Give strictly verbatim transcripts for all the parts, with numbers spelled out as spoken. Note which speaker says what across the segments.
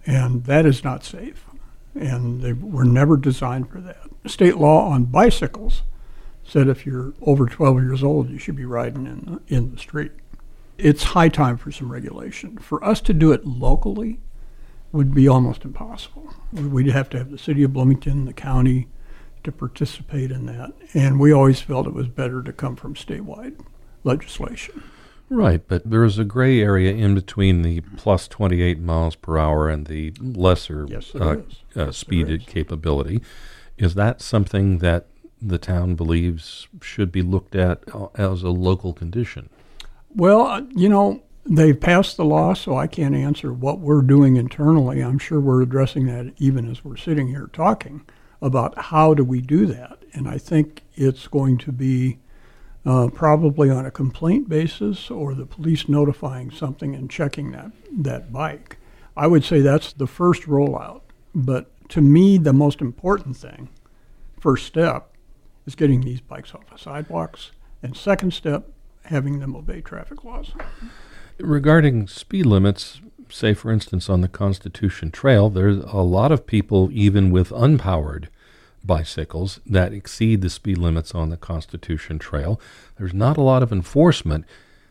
Speaker 1: and that is not safe. And they were never designed for that. State law on bicycles said if you're over twelve years old, you should be riding in the, in the street. It's high time for some regulation. For us to do it locally would be almost impossible. We'd have to have the city of Bloomington, the county, to participate in that. And we always felt it was better to come from statewide legislation.
Speaker 2: Right, but there's a gray area in between the plus twenty-eight miles per hour and the lesser
Speaker 1: yes,
Speaker 2: uh, uh, speed capability. Is that something that the town believes should be looked at as a local condition?
Speaker 1: Well, uh, you know, they've passed the law, so I can't answer what we're doing internally. I'm sure we're addressing that even as we're sitting here talking about how do we do that. And I think it's going to be uh, probably on a complaint basis or the police notifying something and checking that, that bike. I would say that's the first rollout. But to me, the most important thing, first step, is getting these bikes off the sidewalks. And second step, having them obey traffic laws.
Speaker 2: Regarding speed limits, say, for instance, on the Constitution Trail, there's a lot of people, even with unpowered bicycles, that exceed the speed limits on the Constitution Trail. There's not a lot of enforcement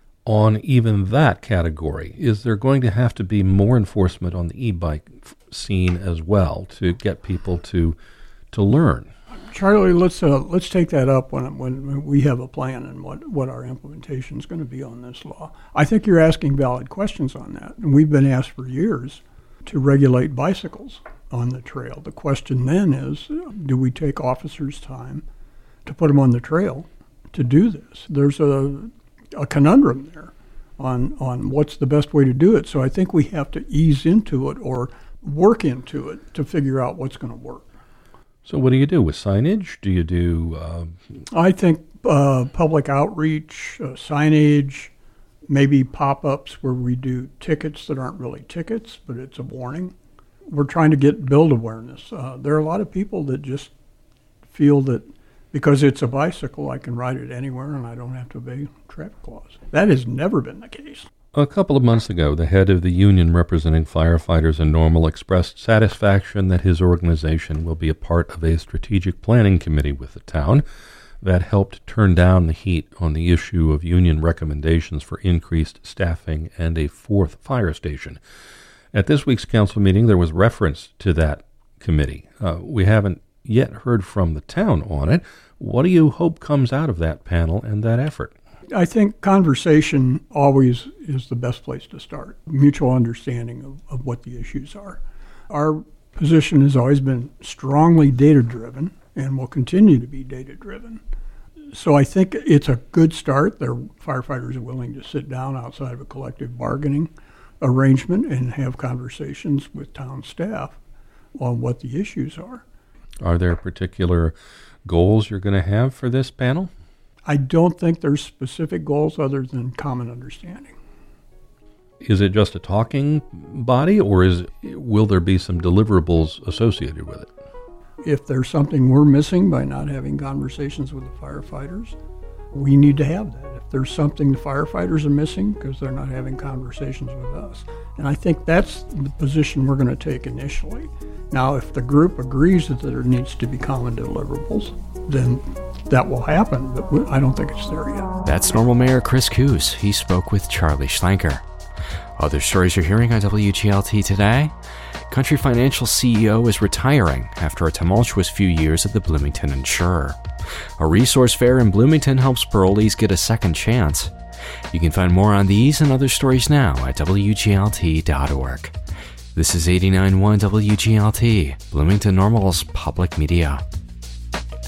Speaker 2: on even that category. Is there going to have to be more enforcement on the e-bike scene as well to get people to to learn?
Speaker 1: Charlie, let's uh, let's take that up when when we have a plan and what, what our implementation is going to be on this law. I think you're asking valid questions on that, and we've been asked for years to regulate bicycles on the trail. The question then is, do we take officers' time to put them on the trail to do this? There's a a conundrum there on on what's the best way to do it. So I think we have to ease into it or work into it to figure out what's going to work.
Speaker 2: So what do you do with signage? Do you do... Uh...
Speaker 1: I think uh, public outreach, uh, signage, maybe pop-ups where we do tickets that aren't really tickets, but it's a warning. We're trying to get build awareness. Uh, there are a lot of people that just feel that because it's a bicycle, I can ride it anywhere and I don't have to obey traffic laws. That has never been the case.
Speaker 2: A couple of months ago, the head of the union representing firefighters in Normal expressed satisfaction that his organization will be a part of a strategic planning committee with the town that helped turn down the heat on the issue of union recommendations for increased staffing and a fourth fire station. At this week's council meeting, there was reference to that committee. Uh, we haven't yet heard from the town on it. What do you hope comes out of that panel and that effort?
Speaker 1: I think conversation always is the best place to start, mutual understanding of, of what the issues are. Our position has always been strongly data-driven and will continue to be data-driven. So I think it's a good start. Their firefighters are willing to sit down outside of a collective bargaining arrangement and have conversations with town staff on what the issues are.
Speaker 2: Are there particular goals you're going to have for this panel?
Speaker 1: I don't think there's specific goals other than common understanding.
Speaker 2: Is it just a talking body, or is will there be some deliverables associated with it?
Speaker 1: If there's something we're missing by not having conversations with the firefighters, we need to have that. If there's something the firefighters are missing because they're not having conversations with us. And I think that's the position we're going to take initially. Now, if the group agrees that there needs to be common deliverables, then that will happen, but I don't think it's there yet.
Speaker 3: That's Normal Mayor Chris Coos. He spoke with Charlie Schlenker. Other stories you're hearing on W G L T today. Country Financial C E O is retiring after a tumultuous few years at the Bloomington Insurer. A resource fair in Bloomington helps parolees get a second chance. You can find more on these and other stories now at W G L T dot org. This is eighty-nine point one W G L T, Bloomington Normal's public media.